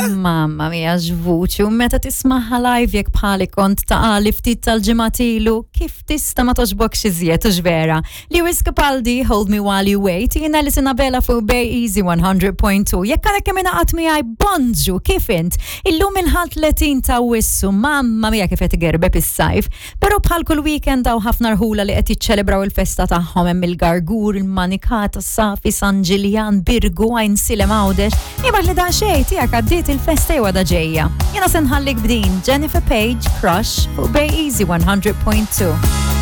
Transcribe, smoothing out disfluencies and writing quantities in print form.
Mamma mia, ġvuċi, u meta tismaħħa live jekk bħali kont taqali ftit tal-ġimatilu, kif tista ma toġbok xiżjed ġvera. Lewis Capaldi, Hold Me While You Wait, jina li Sinabella fuq Bay Easy 100.2. Jekk għalek kemm inaqat miegħi bonġu, kif int? Illum inħalt 30 ta' wissu, mamma mia kif qed igerbeb is-sajf. Però bħal kull weekend daw ħafna rħula li qed jiċċelebraw il-festa tagħhom hemm il-Gargur, il-Manikata, Safi, San Ġiljan, Birgu, Għajn Silem Għawdex. Jibgħat li da xejn tiegħek għaddiet il-festa jew għadha ġejja. Jiena se nħallik b'din Jennifer Page, Crush fuq Bay Easy 100.2.